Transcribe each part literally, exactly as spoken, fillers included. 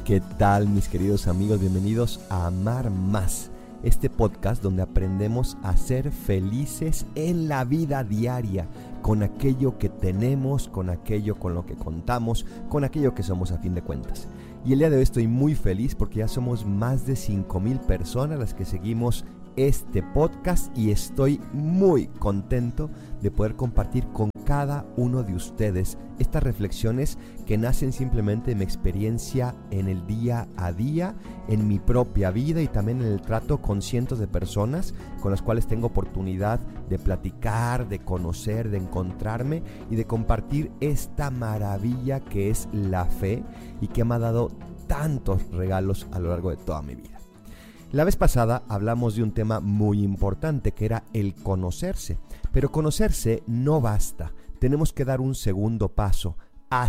¿Qué tal, mis queridos amigos? Bienvenidos a Amar Más, este podcast donde aprendemos a ser felices en la vida diaria, con aquello que tenemos, con aquello con lo que contamos, con aquello que somos a fin de cuentas. Y el día de hoy estoy muy feliz porque ya somos más de cinco mil personas las que seguimos este podcast y estoy muy contento de poder compartir con cada uno de ustedes estas reflexiones que nacen simplemente de mi experiencia en el día a día, en mi propia vida y también en el trato con cientos de personas con las cuales tengo oportunidad de platicar, de conocer, de encontrarme y de compartir esta maravilla que es la fe y que me ha dado tantos regalos a lo largo de toda mi vida. La vez pasada hablamos de un tema muy importante que era el conocerse, pero conocerse no basta, tenemos que dar un segundo paso,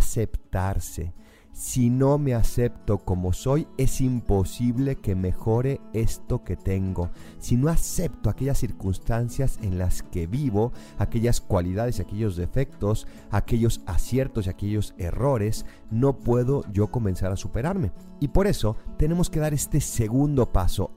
aceptarse. Si no me acepto como soy, es imposible que mejore esto que tengo. Si no acepto aquellas circunstancias en las que vivo, aquellas cualidades y aquellos defectos, aquellos aciertos y aquellos errores, no puedo yo comenzar a superarme. Y por eso tenemos que dar este segundo paso,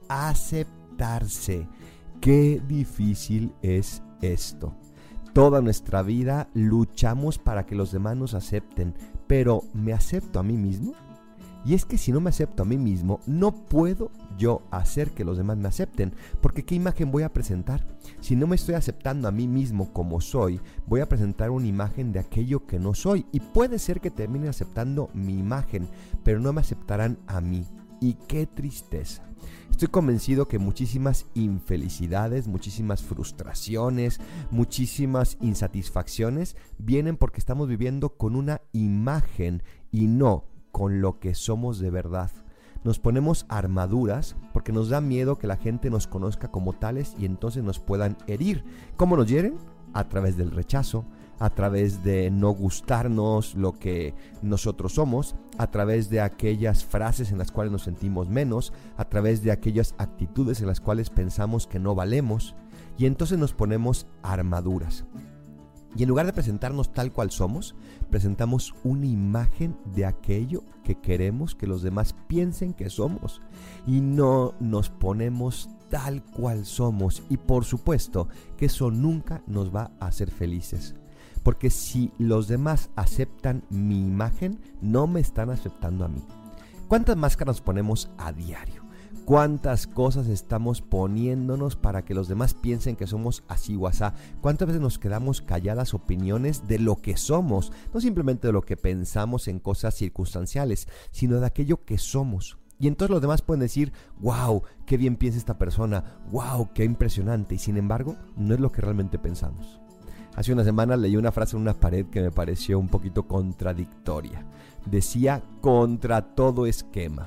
aceptarse. Qué difícil es esto. Toda nuestra vida luchamos para que los demás nos acepten, pero ¿me acepto a mí mismo? Y es que si no me acepto a mí mismo, no puedo yo hacer que los demás me acepten, porque ¿qué imagen voy a presentar? Si no me estoy aceptando a mí mismo como soy, voy a presentar una imagen de aquello que no soy, y puede ser que termine aceptando mi imagen, pero no me aceptarán a mí. Y qué tristeza. Estoy convencido que muchísimas infelicidades, muchísimas frustraciones, muchísimas insatisfacciones vienen porque estamos viviendo con una imagen y no con lo que somos de verdad. Nos ponemos armaduras porque nos da miedo que la gente nos conozca como tales y entonces nos puedan herir. ¿Cómo nos hieren? A través del rechazo, a través de no gustarnos lo que nosotros somos, a través de aquellas frases en las cuales nos sentimos menos, a través de aquellas actitudes en las cuales pensamos que no valemos, y entonces nos ponemos armaduras. Y en lugar de presentarnos tal cual somos, presentamos una imagen de aquello que queremos que los demás piensen que somos, y no nos ponemos tal cual somos, y por supuesto que eso nunca nos va a hacer felices. Porque si los demás aceptan mi imagen, no me están aceptando a mí. ¿Cuántas máscaras nos ponemos a diario? ¿Cuántas cosas estamos poniéndonos para que los demás piensen que somos así o asá? ¿Cuántas veces nos quedamos calladas opiniones de lo que somos? No simplemente de lo que pensamos en cosas circunstanciales, sino de aquello que somos. Y entonces los demás pueden decir, wow, qué bien piensa esta persona, wow, qué impresionante. Y sin embargo, no es lo que realmente pensamos. Hace una semana leí una frase en una pared que me pareció un poquito contradictoria. Decía, contra todo esquema.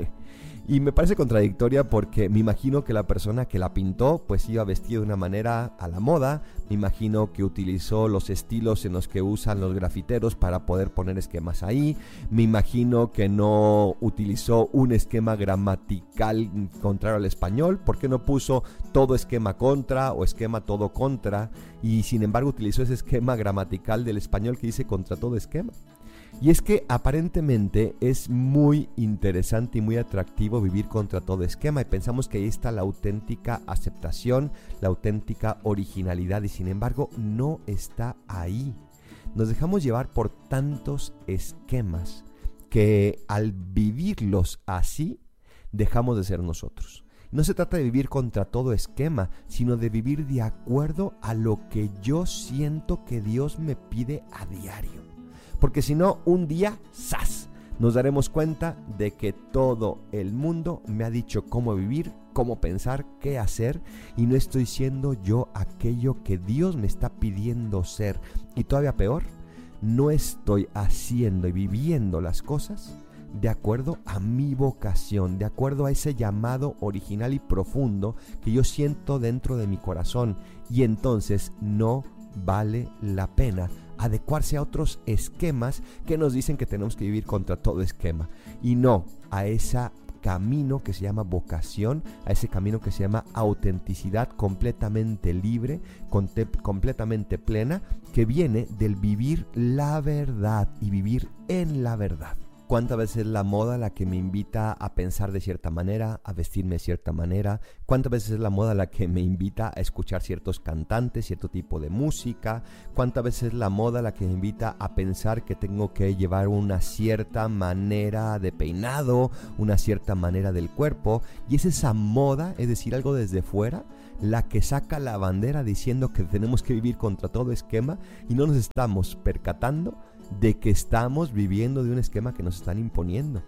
Y me parece contradictoria porque me imagino que la persona que la pintó pues iba vestido de una manera a la moda. Me imagino que utilizó los estilos en los que usan los grafiteros para poder poner esquemas ahí. Me imagino que no utilizó un esquema gramatical contrario al español. ¿Por qué no puso todo esquema contra o esquema todo contra? Y sin embargo utilizó ese esquema gramatical del español que dice contra todo esquema. Y es que aparentemente es muy interesante y muy atractivo vivir contra todo esquema y pensamos que ahí está la auténtica aceptación, la auténtica originalidad y sin embargo no está ahí. Nos dejamos llevar por tantos esquemas que al vivirlos así dejamos de ser nosotros. No se trata de vivir contra todo esquema, sino de vivir de acuerdo a lo que yo siento que Dios me pide a diario. Porque si no, un día, ¡zas!, nos daremos cuenta de que todo el mundo me ha dicho cómo vivir, cómo pensar, qué hacer, y no estoy siendo yo aquello que Dios me está pidiendo ser. Y todavía peor, no estoy haciendo y viviendo las cosas de acuerdo a mi vocación, de acuerdo a ese llamado original y profundo que yo siento dentro de mi corazón. Y entonces no vale la pena adecuarse a otros esquemas que nos dicen que tenemos que vivir contra todo esquema y no a ese camino que se llama vocación, a ese camino que se llama autenticidad completamente libre, completamente plena, que viene del vivir la verdad y vivir en la verdad. ¿Cuántas veces es la moda la que me invita a pensar de cierta manera, a vestirme de cierta manera? ¿Cuántas veces es la moda la que me invita a escuchar ciertos cantantes, cierto tipo de música? ¿Cuántas veces es la moda la que me invita a pensar que tengo que llevar una cierta manera de peinado, una cierta manera del cuerpo? Y es esa moda, es decir, algo desde fuera, la que saca la bandera diciendo que tenemos que vivir contra todo esquema y no nos estamos percatando de que estamos viviendo de un esquema que nos están imponiendo.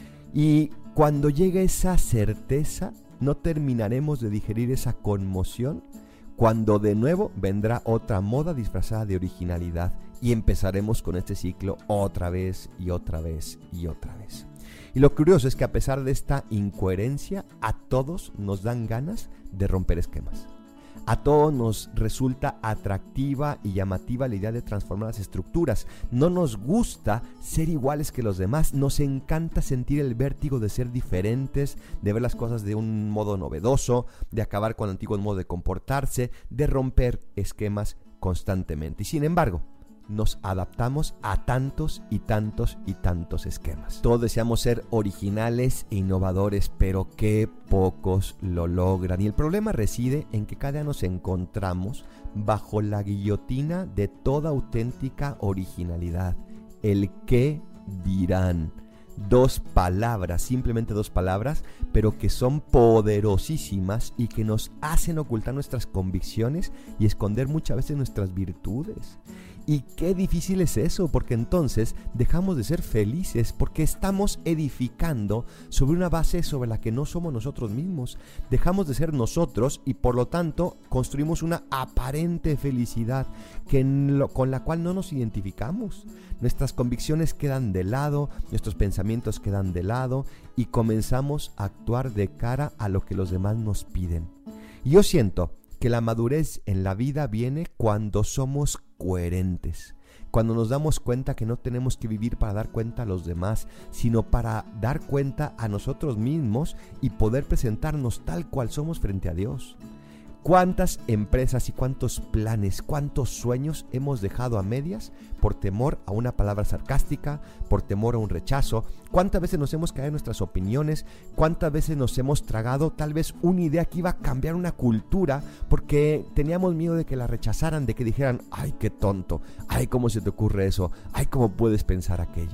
Y cuando llegue esa certeza, no terminaremos de digerir esa conmoción, cuando de nuevo vendrá otra moda disfrazada de originalidad y empezaremos con este ciclo otra vez y otra vez y otra vez. Y lo curioso es que a pesar de esta incoherencia, a todos nos dan ganas de romper esquemas. A todos nos resulta atractiva y llamativa la idea de transformar las estructuras. No nos gusta ser iguales que los demás. Nos encanta sentir el vértigo de ser diferentes, de ver las cosas de un modo novedoso, de acabar con antiguos modos de comportarse, de romper esquemas constantemente. Y sin embargo, nos adaptamos a tantos y tantos y tantos esquemas. Todos deseamos ser originales e innovadores, pero qué pocos lo logran. Y el problema reside en que cada día nos encontramos bajo la guillotina de toda auténtica originalidad. El qué dirán. Dos palabras, simplemente dos palabras, pero que son poderosísimas y que nos hacen ocultar nuestras convicciones y esconder muchas veces nuestras virtudes. Y qué difícil es eso, porque entonces dejamos de ser felices, porque estamos edificando sobre una base sobre la que no somos nosotros mismos. Dejamos de ser nosotros y por lo tanto construimos una aparente felicidad que lo, con la cual no nos identificamos. Nuestras convicciones quedan de lado, nuestros pensamientos quedan de lado y comenzamos a actuar de cara a lo que los demás nos piden. Y yo siento que la madurez en la vida viene cuando somos coherentes, cuando nos damos cuenta que no tenemos que vivir para dar cuenta a los demás, sino para dar cuenta a nosotros mismos y poder presentarnos tal cual somos frente a Dios. ¿Cuántas empresas y cuántos planes, cuántos sueños hemos dejado a medias por temor a una palabra sarcástica, por temor a un rechazo? ¿Cuántas veces nos hemos caído en nuestras opiniones? ¿Cuántas veces nos hemos tragado tal vez una idea que iba a cambiar una cultura porque teníamos miedo de que la rechazaran, de que dijeran, ay, qué tonto, ay, cómo se te ocurre eso, ay, cómo puedes pensar aquello?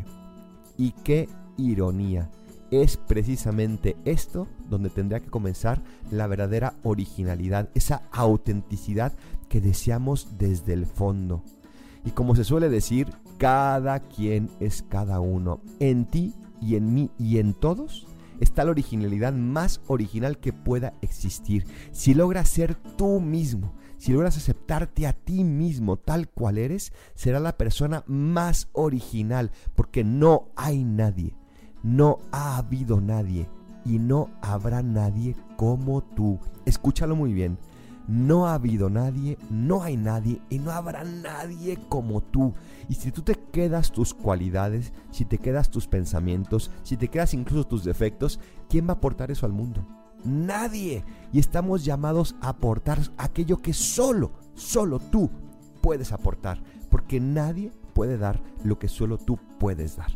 Y qué ironía. Es precisamente esto donde tendría que comenzar la verdadera originalidad, esa autenticidad que deseamos desde el fondo. Y como se suele decir, cada quien es cada uno. En ti y en mí y en todos está la originalidad más original que pueda existir. Si logras ser tú mismo, si logras aceptarte a ti mismo tal cual eres, serás la persona más original, porque no hay nadie. No ha habido nadie y no habrá nadie como tú. Escúchalo muy bien. No ha habido nadie, no hay nadie y no habrá nadie como tú. Y si tú te quedas tus cualidades, si te quedas tus pensamientos, si te quedas incluso tus defectos, ¿quién va a aportar eso al mundo? Nadie. Y estamos llamados a aportar aquello que solo, solo tú puedes aportar. Porque nadie puede dar lo que solo tú puedes dar.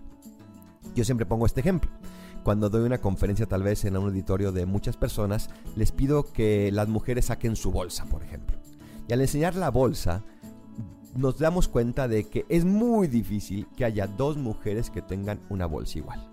Yo siempre pongo este ejemplo. Cuando doy una conferencia tal vez en un auditorio de muchas personas, les pido que las mujeres saquen su bolsa, por ejemplo. Y al enseñar la bolsa, nos damos cuenta de que es muy difícil que haya dos mujeres que tengan una bolsa igual.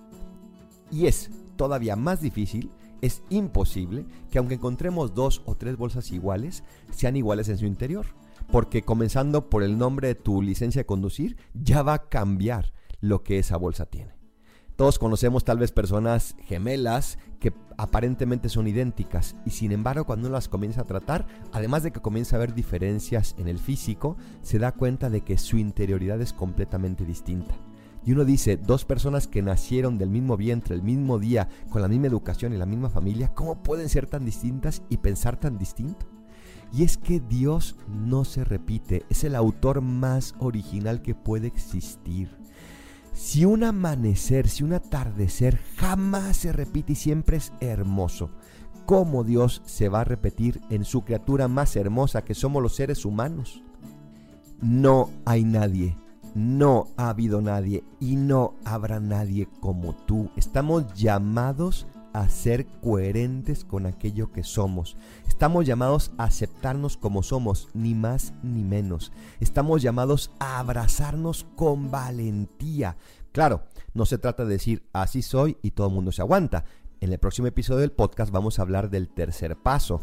Y es todavía más difícil, es imposible, que aunque encontremos dos o tres bolsas iguales, sean iguales en su interior. Porque comenzando por el nombre de tu licencia de conducir, ya va a cambiar lo que esa bolsa tiene. Todos conocemos tal vez personas gemelas que aparentemente son idénticas y sin embargo cuando uno las comienza a tratar, además de que comienza a ver diferencias en el físico, se da cuenta de que su interioridad es completamente distinta. Y uno dice, dos personas que nacieron del mismo vientre, el mismo día, con la misma educación y la misma familia, ¿cómo pueden ser tan distintas y pensar tan distinto? Y es que Dios no se repite, es el autor más original que puede existir. Si un amanecer, si un atardecer jamás se repite y siempre es hermoso, ¿cómo Dios se va a repetir en su criatura más hermosa que somos los seres humanos? No hay nadie No ha habido nadie y no habrá nadie como tú. Estamos llamados a ser coherentes con aquello que somos. Estamos llamados a aceptarnos como somos, ni más ni menos. Estamos llamados a abrazarnos con valentía. Claro, no se trata de decir así soy y todo el mundo se aguanta. En el próximo episodio del podcast vamos a hablar del tercer paso,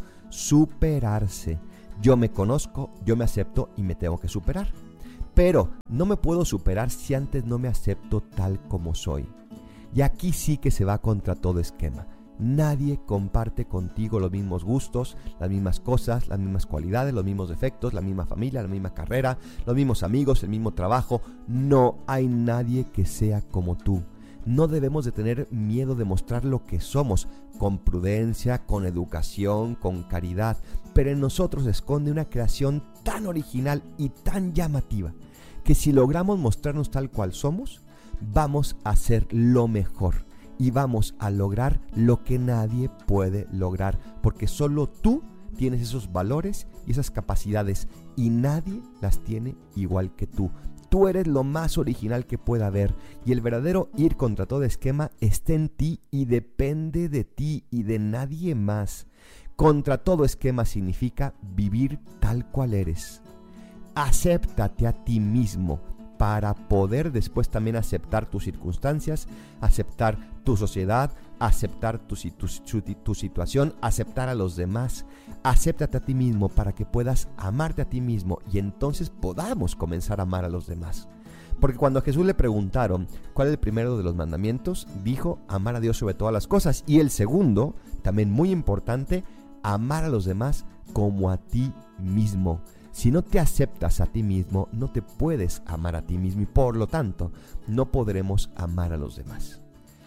superarse. Yo me conozco, yo me acepto y me tengo que superar. Pero no me puedo superar si antes no me acepto tal como soy. Y aquí sí que se va contra todo esquema. Nadie comparte contigo los mismos gustos, las mismas cosas, las mismas cualidades, los mismos defectos, la misma familia, la misma carrera, los mismos amigos, el mismo trabajo. No hay nadie que sea como tú. No debemos de tener miedo de mostrar lo que somos, con prudencia, con educación, con caridad. Pero en nosotros se esconde una creación tan original y tan llamativa, que si logramos mostrarnos tal cual somos, vamos a hacer lo mejor y vamos a lograr lo que nadie puede lograr, porque solo tú tienes esos valores y esas capacidades y nadie las tiene igual que tú. Tú eres lo más original que pueda haber y el verdadero ir contra todo esquema está en ti y depende de ti y de nadie más. Contra todo esquema significa vivir tal cual eres. Acéptate a ti mismo para poder después también aceptar tus circunstancias, aceptar tu sociedad, aceptar tu, tu, tu, tu situación, aceptar a los demás. Acéptate a ti mismo para que puedas amarte a ti mismo y entonces podamos comenzar a amar a los demás. Porque cuando a Jesús le preguntaron cuál es el primero de los mandamientos, dijo amar a Dios sobre todas las cosas. Y el segundo, también muy importante, amar a los demás como a ti mismo. Si no te aceptas a ti mismo, no te puedes amar a ti mismo y por lo tanto no podremos amar a los demás.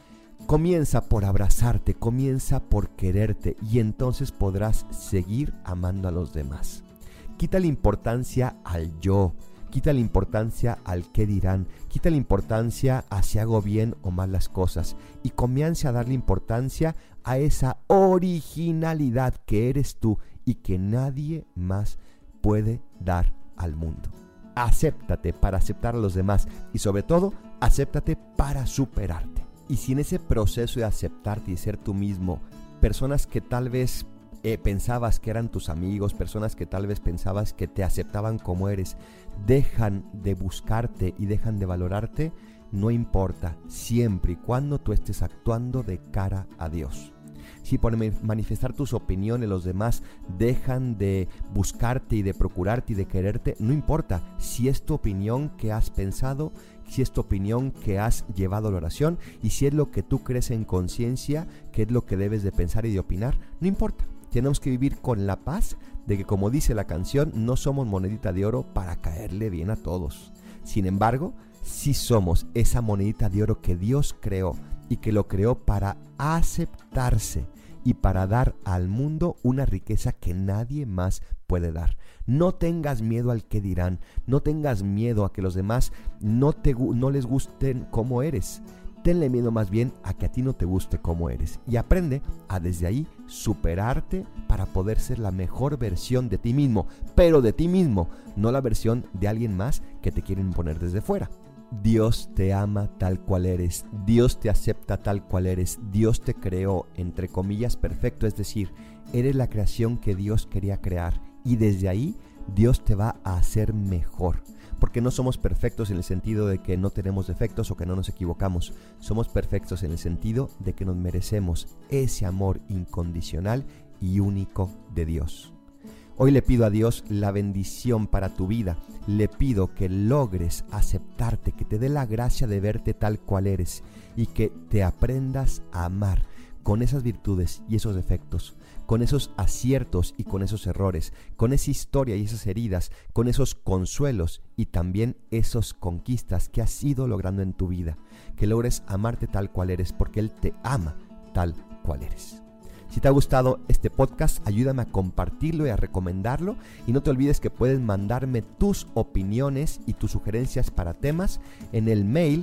Comienza por abrazarte, comienza por quererte y entonces podrás seguir amando a los demás. Quita la importancia al yo, quita la importancia al qué dirán, quita la importancia a si hago bien o mal las cosas y comienza a darle importancia a esa originalidad que eres tú y que nadie más puede dar al mundo. Acéptate para aceptar a los demás y sobre todo, acéptate para superarte. Y si en ese proceso de aceptarte y ser tú mismo, personas que tal vez eh, pensabas que eran tus amigos, personas que tal vez pensabas que te aceptaban como eres, dejan de buscarte y dejan de valorarte, no importa, siempre y cuando tú estés actuando de cara a Dios. Si por manifestar tus opiniones los demás dejan de buscarte y de procurarte y de quererte, no importa si es tu opinión que has pensado, si es tu opinión que has llevado a la oración y si es lo que tú crees en conciencia, que es lo que debes de pensar y de opinar, no importa. Tenemos que vivir con la paz de que, como dice la canción, no somos monedita de oro para caerle bien a todos. Sin embargo, sí somos esa monedita de oro que Dios creó y que lo creó para aceptarse y para dar al mundo una riqueza que nadie más puede dar. No tengas miedo al que dirán, no tengas miedo a que los demás no, te, no les gusten como eres. Tenle miedo más bien a que a ti no te guste como eres y aprende a desde ahí superarte para poder ser la mejor versión de ti mismo, pero de ti mismo, no la versión de alguien más que te quieren imponer desde fuera. Dios te ama tal cual eres, Dios te acepta tal cual eres, Dios te creó, entre comillas, perfecto, es decir, eres la creación que Dios quería crear y desde ahí Dios te va a hacer mejor, porque no somos perfectos en el sentido de que no tenemos defectos o que no nos equivocamos, somos perfectos en el sentido de que nos merecemos ese amor incondicional y único de Dios. Hoy le pido a Dios la bendición para tu vida, le pido que logres aceptarte, que te dé la gracia de verte tal cual eres y que te aprendas a amar con esas virtudes y esos defectos, con esos aciertos y con esos errores, con esa historia y esas heridas, con esos consuelos y también esas conquistas que has ido logrando en tu vida, que logres amarte tal cual eres porque Él te ama tal cual eres. Si te ha gustado este podcast, ayúdame a compartirlo y a recomendarlo. Y no te olvides que puedes mandarme tus opiniones y tus sugerencias para temas en el mail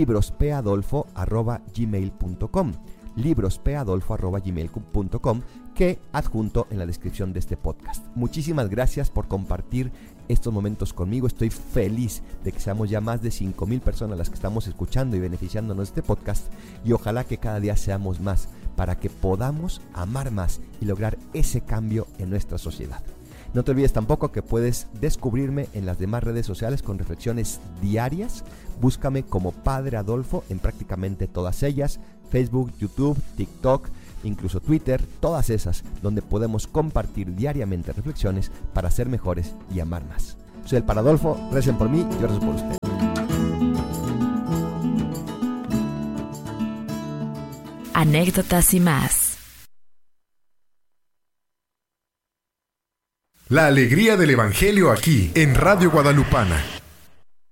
librospadolfo arroba gmail punto com. librospadolfo arroba gmail punto com, que adjunto en la descripción de este podcast. Muchísimas gracias por compartir estos momentos conmigo. Estoy feliz de que seamos ya más de cinco mil personas las que estamos escuchando y beneficiándonos de este podcast, y ojalá que cada día seamos más para que podamos amar más y lograr ese cambio en nuestra sociedad. No te olvides tampoco que puedes descubrirme en las demás redes sociales con reflexiones diarias. Búscame como Padre Adolfo en prácticamente todas ellas: Facebook, YouTube, TikTok, incluso Twitter, todas esas donde podemos compartir diariamente reflexiones para ser mejores y amar más. Soy el Padre Adolfo, recen por mí y yo rezo por ustedes. Anécdotas y más. La alegría del Evangelio aquí en Radio Guadalupana.